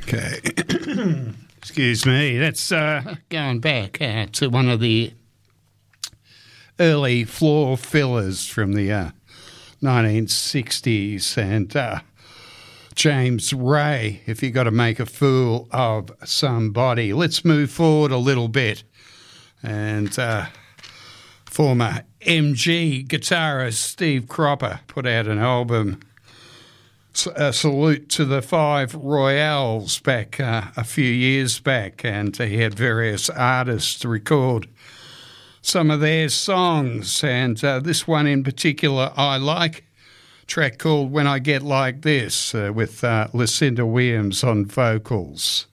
Okay. Excuse me. That's going back to one of the early floor fillers from the 1960s. And James Ray, If You Got to Make a Fool of Somebody. Let's move forward a little bit. And former MG guitarist Steve Cropper put out an album, a salute to the Five Royales, back a few years back, and he had various artists to record some of their songs, and this one in particular I like, a track called When I Get Like This, with Lucinda Williams on vocals.